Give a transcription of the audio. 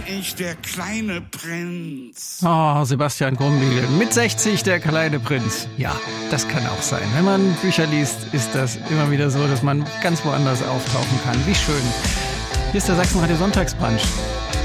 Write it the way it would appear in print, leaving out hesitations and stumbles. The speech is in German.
ich der kleine Prinz. Oh, Sebastian Grumbiegel. Mit 60 der kleine Prinz. Ja, das kann auch sein. Wenn man Bücher liest, ist das immer wieder so, dass man ganz woanders auftauchen kann. Wie schön. Hier ist der Sachsenradio Sonntagsbrunch.